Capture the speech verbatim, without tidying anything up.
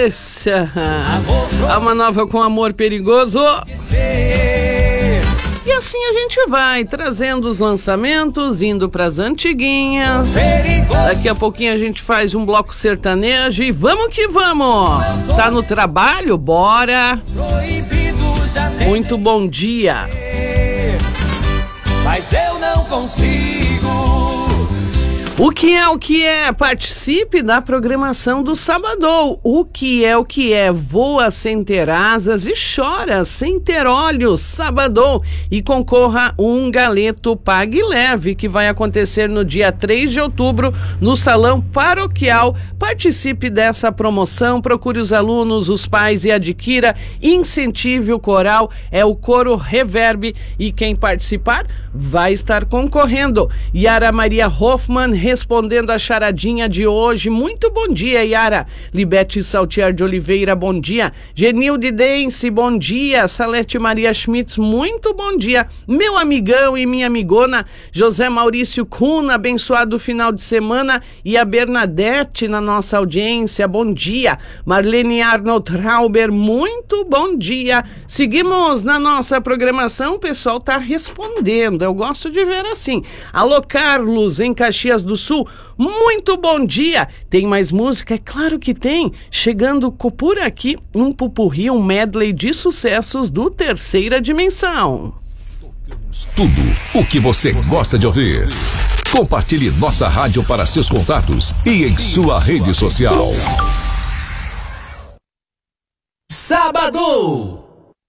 delícia! Alma nova com amor perigoso. E assim a gente vai trazendo os lançamentos, indo pras antiguinhas. Daqui a pouquinho a gente faz um bloco sertanejo e vamos que vamos! Tá no trabalho? Bora! Muito bom dia! Mas eu não consigo. O que é o que é? Participe da programação do Sabadão. O que é o que é? Voa sem ter asas e chora sem ter olhos. Sabadão. E concorra um galeto Pague Leve, que vai acontecer no dia três de outubro no Salão Paroquial. Participe dessa promoção, procure os alunos, os pais e adquira. Incentive o coral, é o Coro Reverb, e quem participar vai estar concorrendo. Yara Maria Hoffman respondendo a charadinha de hoje. Muito bom dia, Yara. Libete Saltier de Oliveira, bom dia. Genilde Dense, bom dia. Salete Maria Schmitz, muito bom dia. Meu amigão e minha amigona José Maurício Cuna, abençoado final de semana. E a Bernadette na nossa audiência, bom dia. Marlene Arnold Trauber, muito bom dia. Seguimos na nossa programação, o pessoal tá respondendo, eu gosto de ver assim. Alô Carlos, em Caxias do Sul, muito bom dia. Tem mais música? É claro que tem. Chegando por aqui, um pupurri, um medley de sucessos do Terceira Dimensão. Tudo o que você gosta de ouvir. Compartilhe nossa rádio para seus contatos e em sua rede social. Sabadão.